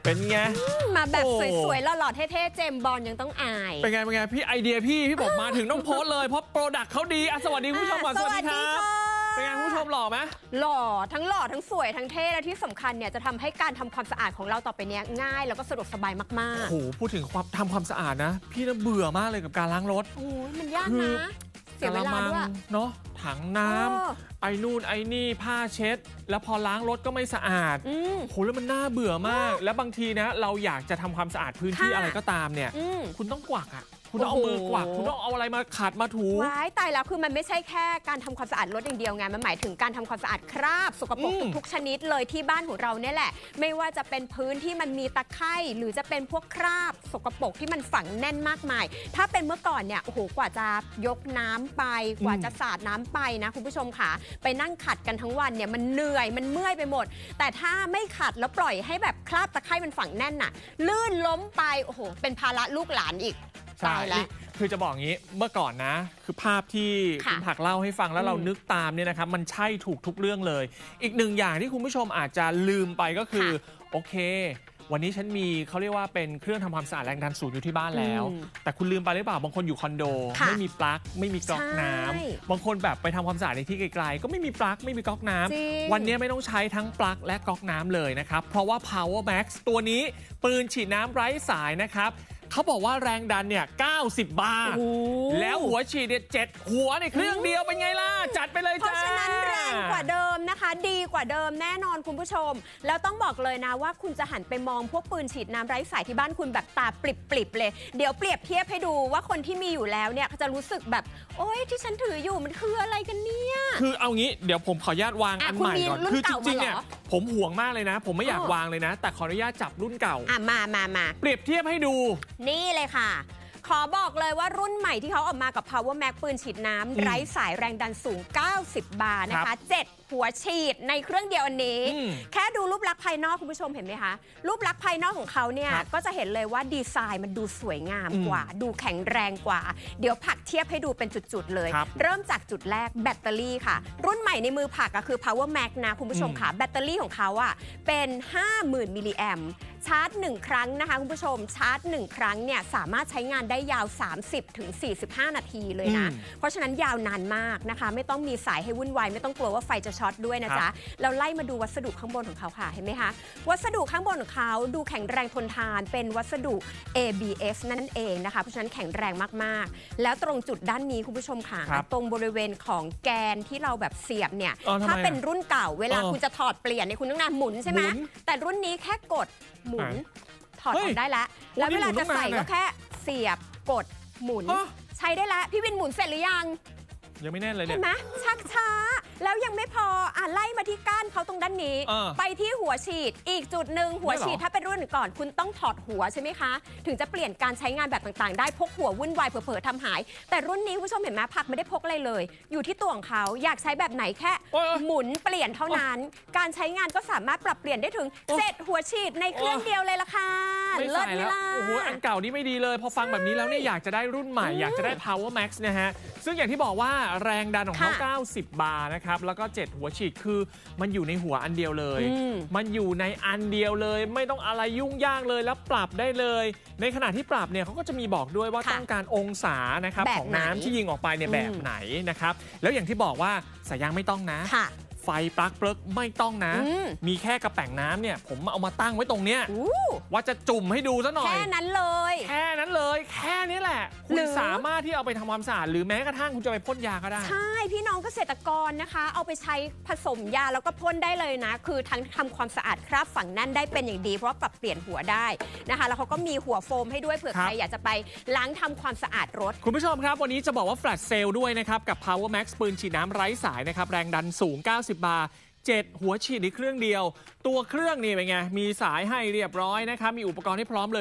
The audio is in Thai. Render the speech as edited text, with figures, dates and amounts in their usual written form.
เป็นไงมาแบบสวยๆหล่อๆเท่ๆเจมส์บอนด์ยังต้องอายเป็นไงพี่ไอเดียพี่บอกมาถึงต้องโพสเลยเพราะโปรดักต์เขาดีสวัสดีผู้ชมก่อนสวัสดีครับเป็นไงผู้ชมหล่อไหมหล่อทั้งสวยทั้งเท่และที่สำคัญเนี่ยจะทำให้การทำความสะอาดของเราต่อไปเนี้ยง่ายแล้วก็สะดวกสบายมากๆโอ้โหพูดถึงทำความสะอาดนะพี่น่าเบื่อมากเลยกับการล้างรถโอ้ยมันยากนะเสียเวลาด้วยเนาะถังน้ำไอ้นู่นไอ้นี่ผ้าเช็ดแล้วพอล้างรถก็ไม่สะอาดโหแล้วมันน่าเบื่อมากแล้วบางทีนะเราอยากจะทำความสะอาดพื้นที่อะไรก็ตามเนี่ยคุณต้องกวักอ่ะคุณต้องเอามือกวักคุณต้องเอาอะไรมาขัดมาถูว้ายตายแล้วคือมันไม่ใช่แค่การทำความสะอาดรถอย่างเดียวไงมันหมายถึงการทำความสะอาดคราบสกปรกทุกชนิดเลยที่บ้านของเราเนี่ยแหละไม่ว่าจะเป็นพื้นที่มันมีตะไคร่หรือจะเป็นพวกคราบสกปรกที่มันฝังแน่นมากมายถ้าเป็นเมื่อก่อนเนี่ยโอ้โหกว่าจะยกน้ำไปกว่าจะสาดน้ำไปนะคุณผู้ชมค่ะไปนั่งขัดกันทั้งวันเนี่ยมันเหนื่อยมันเมื่อยไปหมดแต่ถ้าไม่ขัดแล้วปล่อยให้แบบคราบตะไคร่มันฝังแน่นน่ะลื่นล้มไปโอ้โหเป็นภาระลูกหลานอีกใช่แล้วคือจะบอกงี้เมื่อก่อนนะคือภาพที่คุณผักเล่าให้ฟังแล้วเรานึกตามเนี่ยนะครับมันใช่ถูกทุกเรื่องเลยอีกหนึ่งอย่างที่คุณผู้ชมอาจจะลืมไปก็คือโอเควันนี้ฉันมีเขาเรียกว่าเป็นเครื่องทำความสะอาดแรงดันสูงอยู่ที่บ้านแล้วแต่คุณลืมไปหรือเปล่าบางคนอยู่คอนโดไม่มีปลั๊กไม่มีก๊อกน้ำบางคนแบบไปทำความสะอาดในที่ไกลๆก็ไม่มีปลั๊กไม่มีก๊อกน้ำวันนี้ไม่ต้องใช้ทั้งปลั๊กและก๊อกน้ำเลยนะครับเพราะว่า Power Max ตัวนี้ปืนฉีดน้ำไร้สายนะครับเขาบอกว่าแรงดันเนี่ย90 บาร์แล้วหัวฉีดเนี่ย7หัวในเครื่องเดียวเป็นไงล่ะจัดไปเลยจ้าเพราะฉะนั้นแรงกว่าเดิมนะคะดีกว่าเดิมแน่นอนคุณผู้ชมแล้วต้องบอกเลยนะว่าคุณจะหันไปมองพวกปืนฉีดน้ำไร้สายที่บ้านคุณแบบตาปริบๆเลยเดี๋ยวเปรียบเทียบให้ดูว่าคนที่มีอยู่แล้วเนี่ยจะรู้สึกแบบโอ๊ยที่ฉันถืออยู่มันคืออะไรกันเนี่ยคือเอางี้เดี๋ยวผมขออนุญาตวางอันใหม่ก่อนคือจริงๆเนี่ยผมห่วงมากเลยนะผมไม่อยากวางเลยนะแต่ขออนุญาตจับรุ่นเก่ามาเปรียบเทียบให้ดูนี่เลยค่ะขอบอกเลยว่ารุ่นใหม่ที่เขาออกมากับ Power Max ปืนฉีดน้ำไร้สายแรงดันสูง90 บาร์นะคะ7หัวฉีดในเครื่องเดียวอันนี้แค่ดูรูปลักษณ์ภายนอกคุณผู้ชมเห็นไหมคะรูปลักษณ์ภายนอกของเขาเนี่ยก็จะเห็นเลยว่าดีไซน์มันดูสวยงามกว่าดูแข็งแรงกว่าเดี๋ยวผักเทียบให้ดูเป็นจุดๆเลยเริ่มจากจุดแรกแบตเตอรี่ค่ะรุ่นใหม่ในมือผักก็คือ Power Max นะคุณผู้ชมค่ะแบตเตอรี่ของเขาอ่ะเป็น 50,000 มิลลิแอมป์ชาร์จ1ครั้งนะคะคุณผู้ชมชาร์จ1ครั้งเนี่ยสามารถใช้งานได้ยาว 30-45 นาทีเลยนะเพราะฉะนั้นยาวนานมากนะคะไม่ต้องมีสายให้วุ่นวายไม่ต้องกลัวว่าไฟจะช็อตด้วยนะจ๊ะเราไล่มาดูวัสดุข้างบนของเขาค่ะเห็นไหมคะวัสดุข้างบนของเขาดูแข็งแรงทนทานเป็นวัสดุ ABS นั่นเองนะคะเพราะฉะนั้นแข็งแรงมากๆแล้วตรงจุดด้านนี้คุณผู้ชมค่ะตรงบริเวณของแกนที่เราแบบเสียบเนี่ยถ้าเป็นรุ่นเก่าเวลาคุณจะถอดเปลี่ยนเนี่ยคุณต้องหมุนใช่ไหมแต่รุ่นนี้แค่กดหมุนถอดออกได้แล้วแล้วเวลาจะใส่ก็แค่เสียบกดหมุนใช้ได้แล้วพี่วินหมุนเสร็จหรือยังยังไม่แน่เลยเนี่ยเห็นไหมชักช้าแล้วยังไม่พอไล่มาที่ก้านเขาตรงด้านนี้ไปที่หัวฉีดอีกจุดหนึ่งหัวฉีดถ้าเป็นรุ่นก่อนคุณต้องถอดหัวใช่ไหมคะถึงจะเปลี่ยนการใช้งานแบบต่างๆได้พกหัววุ่นวายเผลอๆทำหายแต่รุ่นนี้ผู้ชมเห็นไหมผักไม่ได้พกอะไรเลยอยู่ที่ตัวของเขาอยากใช้แบบไหนแค่หมุนเปลี่ยนเท่านั้นการใช้งานก็สามารถปรับเปลี่ยนได้ถึง7หัวฉีดในเครื่องเดียวเลยล่ะค่ะเลิศแล้วโอ้โหอันเก่านี่ไม่ดีเลยพอฟังแบบนี้แล้วเนี่ยอยากจะได้รุ่นใหม่อยากจะได้ Power Max นะฮะซึ่งอย่างที่บอกว่าแรงดันของเขา90 บาร์นะครับแล้วก็7หัวฉีดคือมันอยู่ในหัวอันเดียวเลยมันอยู่ในอันเดียวเลยไม่ต้องอะไรยุ่งยากเลยแล้วปรับได้เลยในขณะที่ปรับเนี่ยเขาก็จะมีบอกด้วยว่าต้องการองศานะครับของน้ำที่ยิงออกไปเนี่ยแบบไหนนะครับแล้วอย่างที่บอกว่าสายยางไม่ต้องนะไฟปลั๊กเปิร์กไม่ต้องนะมีแค่กระแป๋งน้ำเนี่ยผมเอามาตั้งไว้ตรงเนี้ยว่าจะจุ่มให้ดูซะหน่อยแค่นั้นเลยแค่นี้แหละคุณสามารถที่เอาไปทำความสะอาดหรือแม้กระทั่งคุณจะไปพ่นยาก็ได้ใช่พี่น้องเกษตรกรนะคะเอาไปใช้ผสมยาแล้วก็พ่นได้เลยนะคือทั้งทำความสะอาดคราบฝังแน่นได้เป็นอย่างดีเพราะปรับเปลี่ยนหัวได้นะคะแล้วเขาก็มีหัวโฟมให้ด้วยเผื่อใครอยากจะไปล้างทำความสะอาดรถคุณผู้ชมครับวันนี้จะบอกว่าแฟลชเซลด้วยนะครับกับ Power Max ปืนฉีดน้ำไร้สายนะครับแรงดันสูง90 บาร์7หัวฉีดในเครื่องเดียวตัวเครื่องนี่เป็นไงมีสายให้เรียบร้อยนะครับมีอุปกรณ์ให้พร้อมเลย